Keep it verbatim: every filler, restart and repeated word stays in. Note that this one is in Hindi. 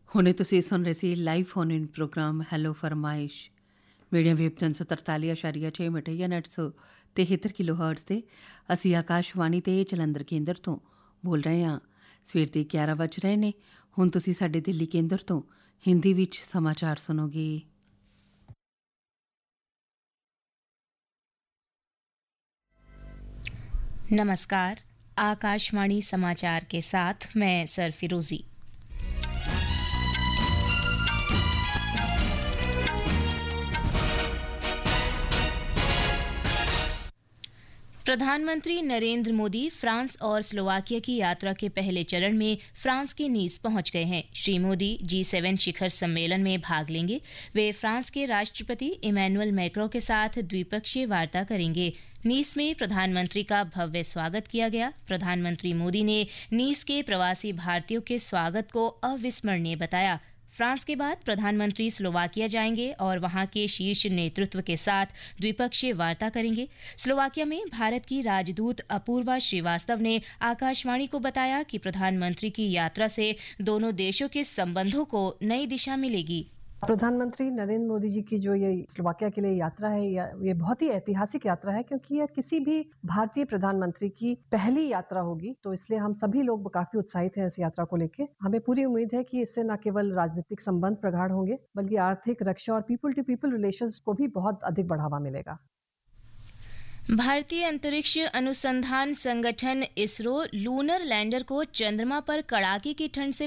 ਹੁਣੇ ਤੁਸੀਂ ਸੁਣ ਰਹੇ ਸੀ live phone in programme hello ਫਰਮਾਇਸ਼ medium wave ਤਿੰਨ ਸੌ ਤਰਤਾਲੀ ਅਸ਼ਾਰੀਆ ਛੇ ਮੀਟਰ ਜਾਂ ਨੱਠ ਸੌ ਤਿਹੱਤਰ ਕਿਲੋ ਹਰਟਜ਼ ਤੇ ਅਸੀਂ ਆਕਾਸ਼ਵਾਣੀ ਤੇ ਜਲੰਧਰ ਕੇਂਦਰ ਤੋਂ ਬੋਲ ਰਹੇ ਹਾਂ। ਸਵੇਰ ਦੇ ਗਿਆਰਾਂ ਵੱਜ ਰਹੇ ਨੇ। ਹੁਣ ਤੁਸੀਂ ਸਾਡੇ ਦਿੱਲੀ ਕੇਂਦਰ ਤੋਂ ਹਿੰਦੀ ਵਿੱਚ ਸਮਾਚਾਰ ਸੁਣੋਗੇ। नमस्कार, आकाशवाणी समाचार के साथ मैं सरफिरोजी। प्रधानमंत्री नरेंद्र मोदी फ्रांस और स्लोवाकिया की यात्रा के पहले चरण में फ्रांस के नीस पहुंच गए हैं। श्री मोदी जी सेवन शिखर सम्मेलन में भाग लेंगे। वे फ्रांस के राष्ट्रपति इमैनुअल मैक्रों के साथ द्विपक्षीय वार्ता करेंगे। नीस में प्रधानमंत्री का भव्य स्वागत किया गया। प्रधानमंत्री मोदी ने नीस के प्रवासी भारतीयों के स्वागत को अविस्मरणीय बताया। फ्रांस के बाद प्रधानमंत्री स्लोवाकिया जाएंगे और वहां के शीर्ष नेतृत्व के साथ द्विपक्षीय वार्ता करेंगे। स्लोवाकिया में भारत की राजदूत अपूर्वा श्रीवास्तव ने आकाशवाणी को बताया कि प्रधानमंत्री की यात्रा से दोनों देशों के संबंधों को नई दिशा मिलेगी। प्रधानमंत्री नरेंद्र मोदी जी की जो ये स्लोवाकिया के लिए यात्रा है, ये बहुत ही ऐतिहासिक यात्रा है क्योंकि यह किसी भी भारतीय प्रधानमंत्री की पहली यात्रा होगी। तो इसलिए हम सभी लोग काफी उत्साहित हैं इस यात्रा को लेकर। हमें पूरी उम्मीद है कि इससे न केवल राजनीतिक संबंध प्रगाढ़ होंगे बल्कि आर्थिक, रक्षा और पीपल टू पीपल रिलेशंस को भी बहुत अधिक बढ़ावा मिलेगा। भारतीय अंतरिक्ष अनुसंधान संगठन इसरो लूनर लैंडर को चंद्रमा पर कड़ाके की ठंड से